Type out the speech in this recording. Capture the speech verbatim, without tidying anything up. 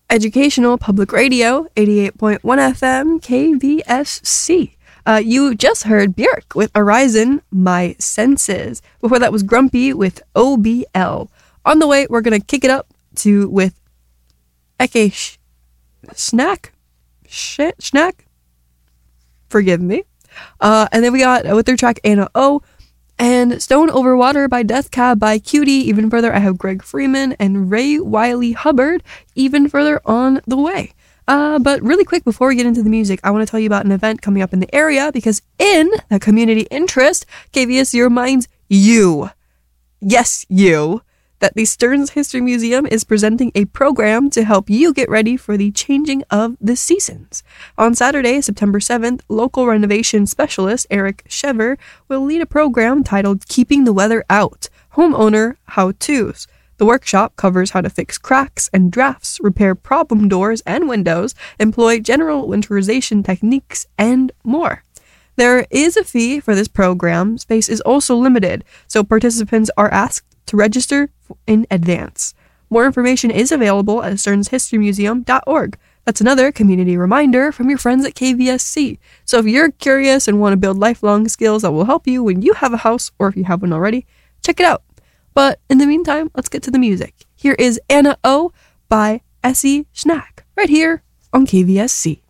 Educational Public Radio, eighty-eight point one F M, K V S C. Uh, you just heard Björk with Horizon, My Senses. Before that was Grumpy with O B L. On the way, we're going to kick it up to with Eke Sh- Snack? Sh- Snack? Forgive me. Uh, and then we got uh, with their track Anna O and Stone Over Water by Death Cab by Cutie. Even further, I have Greg Freeman and Ray Wiley Hubbard even further on the way. Uh, but really quick, before we get into the music, I want to tell you about an event coming up in the area because in the community interest, K V S C reminds you, yes, you, that the Stearns History Museum is presenting a program to help you get ready for the changing of the seasons. On Saturday, September seventh, local renovation specialist Eric Shever will lead a program titled Keeping the Weather Out, Homeowner How-Tos. The workshop covers how to fix cracks and drafts, repair problem doors and windows, employ general winterization techniques, and more. There is a fee for this program. Space is also limited, so participants are asked to register in advance. More information is available at stearns history museum dot org. That's another community reminder from your friends at K V S C. So if you're curious and want to build lifelong skills that will help you when you have a house, or if you have one already, check it out. But in the meantime, let's get to the music. Here is Anna O by Essie Schnack, right here on K V S C.